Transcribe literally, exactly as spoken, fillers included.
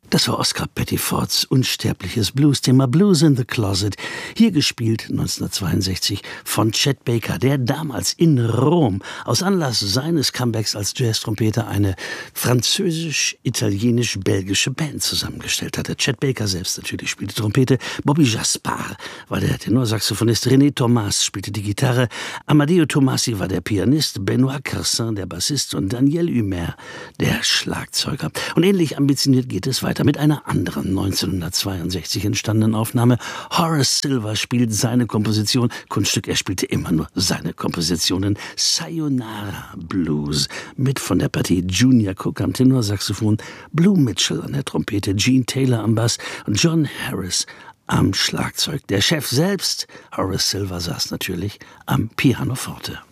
Das war Oscar Pettifords unsterbliches Blues-Thema Blues in the Closet, hier gespielt neunzehnhundertzweiundsechzig von Chet Baker, der damals in Rom aus Anlass seines Comebacks als Jazz-Trompeter eine französisch-italienisch-belgische Band zusammengestellt hatte. Chet Baker selbst natürlich spielte Trompete, Bobby Jaspar war der Tenorsaxophonist, René Thomas spielte die Gitarre, Amadeo Tomasi war der Pianist, Benoît Carsin der Bassist und Daniel Humer der Schlagzeuger. Und ähnlich ambitioniert geht es weiter mit einer anderen neunzehnhundertzweiundsechzig entstandenen Aufnahme. Horace Silver spielt seine Komposition, Kunststück, er spielte immer nur seine Kompositionen, Sayonara Blues, mit von der Partie Junior Cook am Tenorsaxophon, Blue Mitchell an der Trompete, Gene Taylor am Bass und John Harris am Schlagzeug. Der Chef selbst, Horace Silver, saß natürlich am Pianoforte.